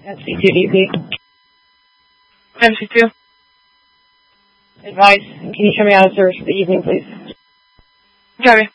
MC2DP. MC2. Advice, can you show me out of service for the evening, please? Copy.